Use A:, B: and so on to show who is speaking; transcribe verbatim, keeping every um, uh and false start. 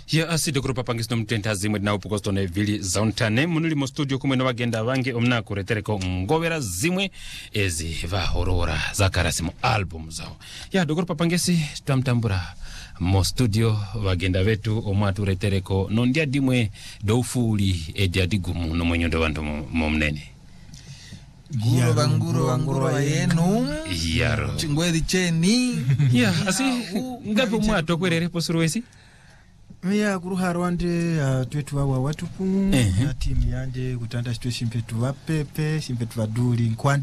A: Ya aside kurupa pangisino mtenta zimwe na upukosto na vili zauntane munuli mo studio kumwe na wagenda wange omna kuretereko ngobera zimwe ezi va horora za karasimu album zao. Ya dokurupa pangesi tamtambura mo studio wagenda wetu omwatu retereko nondia dimwe doufuli edia digumu no mwenyondo wandu momnene.
B: Guro banguro banguro yenu
A: yaro
B: chingwedi cheni
A: ya asi ngapo mwato kwerere posuruwesi
C: ya kuruhara wande twetu wawa watupu na timu yanje kutanda situation petu wapepe simpetu waduli nkwandi